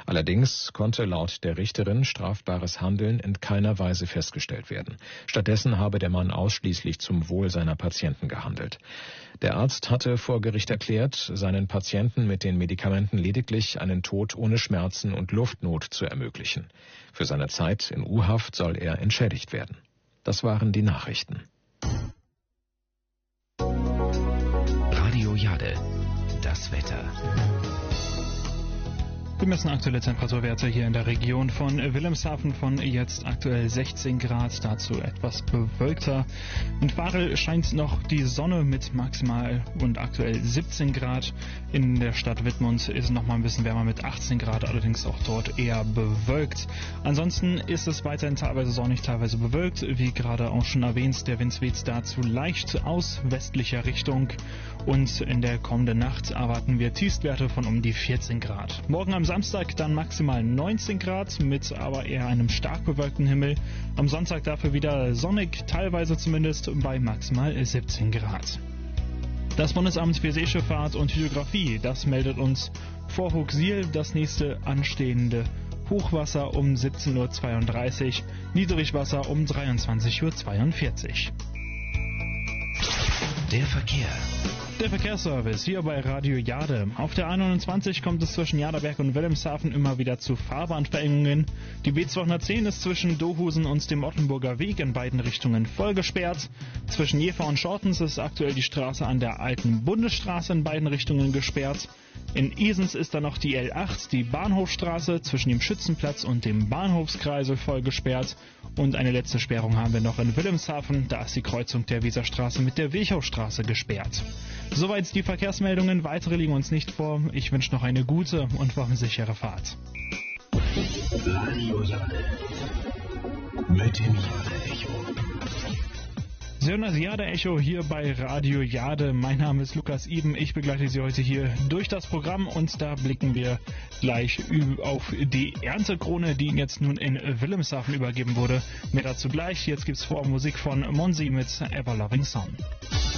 Allerdings konnte laut der Richterin strafbares Handeln in keiner Weise festgestellt werden. Stattdessen habe der Mann ausschließlich zum Wohl seiner Patienten gehandelt. Der Arzt hatte vor Gericht erklärt, seinen Patienten mit den Medikamenten lediglich einen Tod ohne Schmerzen und Luftnot zu ermöglichen. Für seine Zeit in U-Haft soll er entschädigt werden. Das waren die Nachrichten. Radio Jade, das Wetter. Wir messen aktuelle Temperaturwerte hier in der Region von Wilhelmshaven von jetzt aktuell 16 Grad, dazu etwas bewölkter. In Varel scheint noch die Sonne mit maximal und aktuell 17 Grad. In der Stadt Wittmund ist es noch mal ein bisschen wärmer mit 18 Grad, allerdings auch dort eher bewölkt. Ansonsten ist es weiterhin teilweise sonnig, teilweise bewölkt. Wie gerade auch schon erwähnt, der Wind weht dazu leicht aus westlicher Richtung. Und in der kommenden Nacht erwarten wir Tiefstwerte von um die 14 Grad. Morgen am Samstag dann maximal 19 Grad mit aber eher einem stark bewölkten Himmel. Am Sonntag dafür wieder sonnig, teilweise zumindest bei maximal 17 Grad. Das Bundesamt für Seeschifffahrt und Hydrographie, das meldet uns vor Hooksiel das nächste anstehende Hochwasser um 17:32 Uhr, Niedrigwasser um 23:42 Uhr. Der Verkehr. Der Verkehrsservice hier bei Radio Jade. Auf der A29 kommt es zwischen Jaderberg und Wilhelmshaven immer wieder zu Fahrbahnverengungen. Die B210 ist zwischen Dohusen und dem Ottenburger Weg in beiden Richtungen voll gesperrt. Zwischen Jever und Schortens ist aktuell die Straße an der alten Bundesstraße in beiden Richtungen gesperrt. In Esens ist dann noch die L8, die Bahnhofstraße zwischen dem Schützenplatz und dem Bahnhofskreisel voll gesperrt. Und eine letzte Sperrung haben wir noch in Wilhelmshaven. Da ist die Kreuzung der Weserstraße mit der Wilchaustraße gesperrt. Soweit die Verkehrsmeldungen. Weitere liegen uns nicht vor. Ich wünsche noch eine gute und wachensichere Fahrt. Radio Jade. Mit dem Jade-Echo. Sie hören das Jade-Echo hier bei Radio Jade. Mein Name ist Lukas Iben. Ich begleite Sie heute hier durch das Programm und da blicken wir gleich auf die Erntekrone, die jetzt nun in Wilhelmshaven übergeben wurde. Mehr dazu gleich. Jetzt gibt's vor Musik von Monsi mit Ever Loving Song.